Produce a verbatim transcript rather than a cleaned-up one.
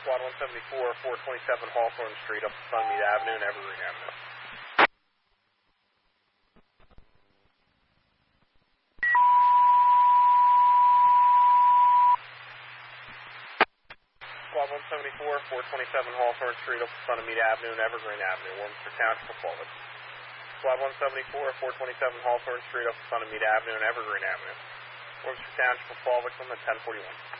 Squad one seventy-four, four twenty-seven Hawthorne Street up to Sunmead Avenue and Evergreen Avenue. Squad one seventy-four, four twenty-seven Hawthorne Street up to Sunmead Avenue and Evergreen Avenue, Warminster Township of Florida. Squad one seventy-four, four twenty-seven Hawthorne Street up to Sunmead Avenue and Evergreen Avenue, Warminster Township of Florida, at ten forty-one.